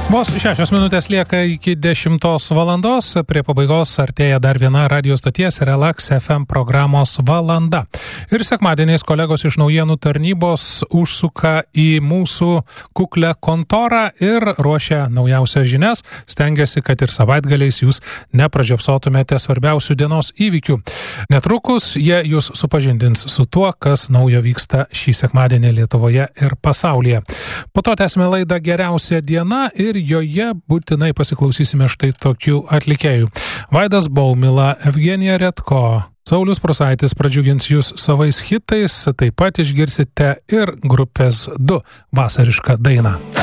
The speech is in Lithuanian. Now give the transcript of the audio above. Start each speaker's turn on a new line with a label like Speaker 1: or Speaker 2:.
Speaker 1: Vos 6 minutės lieka iki 10 valandos, prie pabaigos artėja dar viena radio stoties Relax FM programos valanda. Ir sekmadieniais kolegos iš naujienų tarnybos užsuka į mūsų kuklę kontorą ir ruošia naujausias žinias, stengiasi, kad ir savaitgaliais jūs nepražiopsotumėte svarbiausių dienos įvykių. Netrukus jie jūs supažindins su tuo, kas naujo vyksta šį sekmadienį Lietuvoje ir pasaulyje. Po to tęsime laidą Geriausia diena ir joje būtinai pasiklausysime štai tokių atlikėjų. Vaidas Baumila, Evgenija Redko, Saulius Prusaitis pradžiugins jūs savais hitais, taip pat išgirsite ir grupės 2 vasarišką dainą.